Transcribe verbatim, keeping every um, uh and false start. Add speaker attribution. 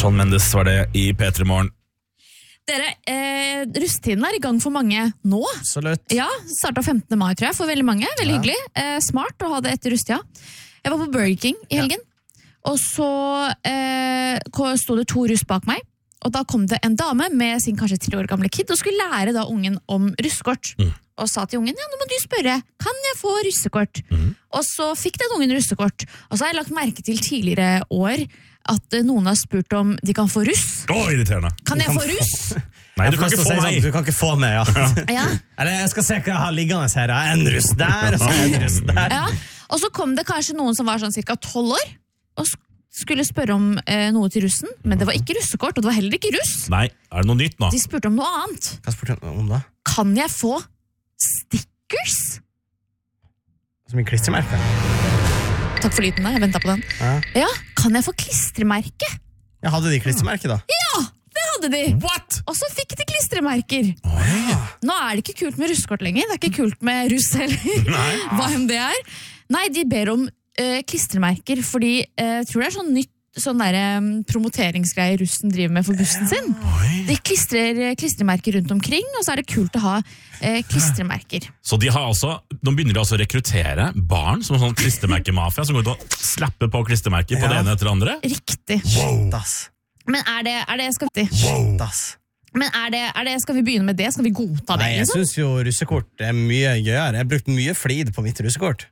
Speaker 1: Shawn Mendes var det i P tre Morgen.
Speaker 2: Dere, eh, rusttiden er i gang for mange nå.
Speaker 3: Absolutt.
Speaker 2: Ja, startet femtende mai, tror jeg, for veldig mange. Veldig ja. hyggelig. Eh, smart å ha det etter rusttida. Jeg var på Burger King i helgen, ja. og så eh, stod det to russ bak meg, og da kom det en dame med sin kanskje tre år gamle kid, og skulle lære da ungen om russekort. Mm. Og sa til ungen, ja, nå må du spørre, kan jeg få russekort? Mm. Og så fikk den ungen russekort. Og så har jeg lagt merke til tidligere år, at noen har spurt om de kan få russ.
Speaker 1: Å, irriterende.
Speaker 2: Kan jeg få russ?
Speaker 1: Nei, du kan ikke få meg.
Speaker 3: Sånn, du kan ikke få meg, ja.
Speaker 2: ja.
Speaker 3: Eller jeg skal se hva jeg har liggende her. En russ der, og så en russ der.
Speaker 2: Ja. Og så kom det kanskje noen som var sånn cirka tolv år, og skulle spørre om eh, noe til russen, men det var ikke russekort, og det var heller ikke russ.
Speaker 1: Nei, er det noe nytt nå?
Speaker 2: De spurte om noe annet.
Speaker 3: Hva spurte de om da?
Speaker 2: Kan jeg få stickers?
Speaker 3: Som i klistremerke?
Speaker 2: Takk for lyden da, jeg ventet på den. Ja. ja, kan jeg få klistremerke?
Speaker 3: Ja, hadde de klistremerke da?
Speaker 2: Ja, det hadde de.
Speaker 1: What?
Speaker 2: Og så fikk de klistremerker.
Speaker 1: Oh, ja.
Speaker 2: Nå er det ikke kult med russekort lenger, det er ikke kult med russ heller. Hva enn det er. Nei, de ber om uh, klistremerker, fordi uh, jeg tror det er sånn nytt sånn der um, promoteringsgreier russen driver med for bussen sin. De klistrer klistremerker rundt omkring, og så er det kult å ha eh, klistremerker.
Speaker 1: Så de har altså, nå begynner de altså å rekruttere barn som sånn klistremerkemafia, som går til å slappe på klistremerker ja. på det ene etter det andre?
Speaker 2: Riktig.
Speaker 3: Wow.
Speaker 2: Men er det, er det skal vi...
Speaker 3: Wow.
Speaker 2: Men er det, er det, skal vi begynne med det? Skal vi godta det?
Speaker 3: Nei, jeg
Speaker 2: liksom?
Speaker 3: synes jo russekort er mye gøyere. Jeg har brukt mye flid på mitt russekort.